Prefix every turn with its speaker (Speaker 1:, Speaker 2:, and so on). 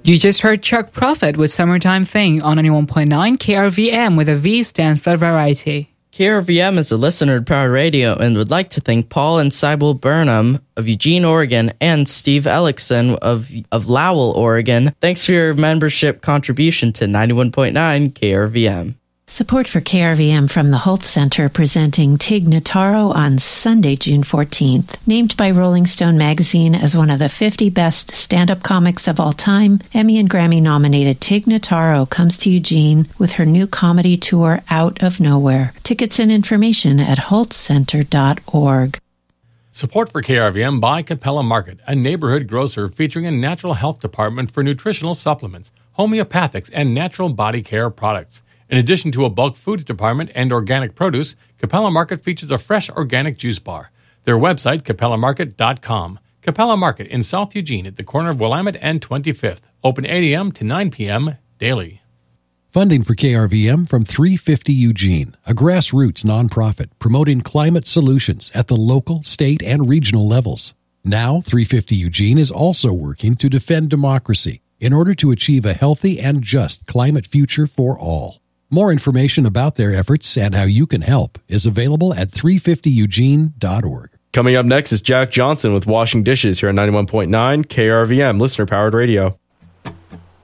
Speaker 1: You just heard Chuck Prophet with Summertime Thing on 91.9 KRVM, with a V stands for variety.
Speaker 2: KRVM is a listener-powered radio and would like to thank Paul and Sybil Burnham of Eugene, Oregon, and Steve Ellickson of Lowell, Oregon. Thanks for your membership contribution to 91.9 KRVM.
Speaker 3: Support for KRVM from the Holt Center, presenting Tig Notaro on Sunday, June 14th. Named by Rolling Stone magazine as one of the 50 best stand-up comics of all time, Emmy and Grammy-nominated Tig Notaro comes to Eugene with her new comedy tour, Out of Nowhere. Tickets and information at holtcenter.org.
Speaker 4: Support for KRVM by Capella Market, a neighborhood grocer featuring a natural health department for nutritional supplements, homeopathics, and natural body care products. In addition to a bulk foods department and organic produce, Capella Market features a fresh organic juice bar. Their website, capellamarket.com. Capella Market in South Eugene at the corner of Willamette and 25th. Open 8 a.m. to 9 p.m. daily.
Speaker 5: Funding for KRVM from 350 Eugene, a grassroots nonprofit promoting climate solutions at the local, state, and regional levels. Now, 350 Eugene is also working to defend democracy in order to achieve a healthy and just climate future for all. More information about their efforts and how you can help is available at 350eugene.org.
Speaker 6: Coming up next is Jack Johnson with Washing Dishes here on 91.9 KRVM, listener-powered radio.